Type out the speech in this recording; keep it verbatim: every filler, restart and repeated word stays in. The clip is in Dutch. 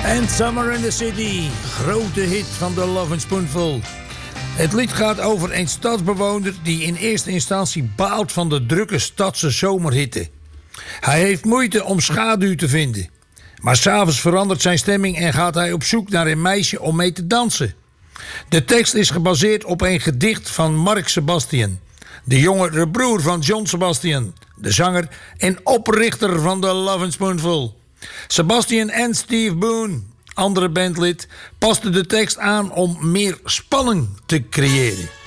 And Summer in the City, grote hit van The Lovin' Spoonful. Het lied gaat over een stadsbewoner die in eerste instantie baalt van de drukke stadse zomerhitte. Hij heeft moeite om schaduw te vinden. Maar 's avonds verandert zijn stemming en gaat hij op zoek naar een meisje om mee te dansen. De tekst is gebaseerd op een gedicht van Mark Sebastian, de jongere broer van John Sebastian, de zanger en oprichter van The Lovin' Spoonful. Sebastian en Steve Boone, andere bandlid, pasten de tekst aan om meer spanning te creëren.